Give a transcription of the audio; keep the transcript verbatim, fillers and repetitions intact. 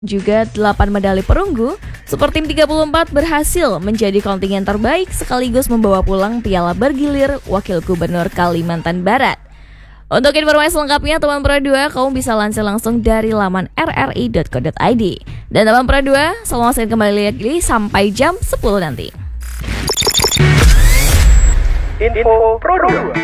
juga delapan medali perunggu, Super Tim tiga puluh empat berhasil menjadi kontingen terbaik sekaligus membawa pulang piala bergilir Wakil Gubernur Kalimantan Barat. Untuk informasi lengkapnya Teman Pro dua, kamu bisa lansir langsung dari laman r r i dot co dot i d. Dan Teman Pro dua, selamat siang kembali lagi sampai jam sepuluh nanti. Info Pro dua.